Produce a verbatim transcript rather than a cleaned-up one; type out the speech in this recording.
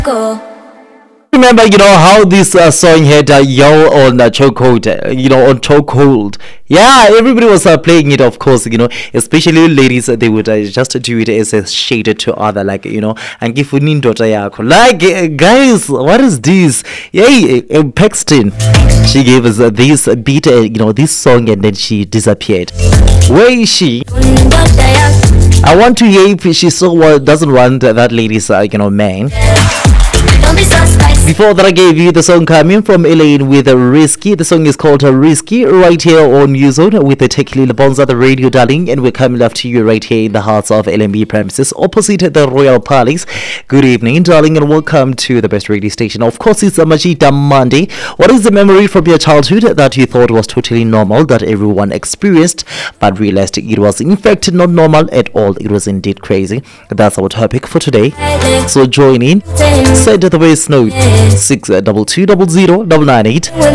Go. Remember, you know, how this uh, song had a uh, yo on uh, chokehold, uh, you know, on chokehold. Yeah, everybody was uh, playing it, of course, you know, especially ladies, uh, they would uh, just do it as a shade to other, like, you know, and give daughter yako. Like, uh, guys, what is this? Yeah, uh, Paxton, she gave us uh, this beat, uh, you know, this song, and then she disappeared. Where is she? I want to hear if she so uh, doesn't want uh, that lady's, uh, you know, man. Before that, I gave you the song coming from Elaine with a Risky. The song is called uh, Risky, right here on New Zone with the Tequila Bonza, the radio darling, and we're coming up to you right here in the hearts of L M B premises, opposite the Royal Palace. Good evening, darling, and welcome to the best radio station. Of course, it's a Majida Monday. What is the memory from your childhood that you thought was totally normal, that everyone experienced, but realized it was in fact not normal at all? It was indeed crazy. That's our topic for today. So join in. Send the voice note six double two double zero double nine eight.